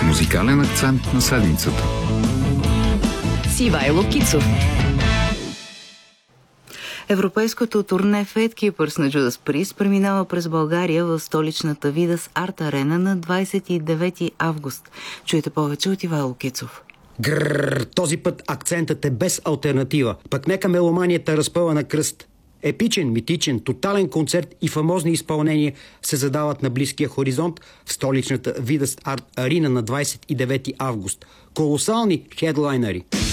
Музикален акцент на седмицата. С Ивайло Кицов. Европейското турне Fate Keepers на Judas Priest преминава през България в столичната Видас Арт Арена на 29 август. Чуйте повече от Ивайло Кицов. Този път акцентът е без алтернатива. Пък нека меломанията разпъва на кръст. Епичен, митичен, тотален концерт и фамозни изпълнения се задават на близкия хоризонт в столичната Видас Арт Арена на 29 август. Колосални хедлайнери.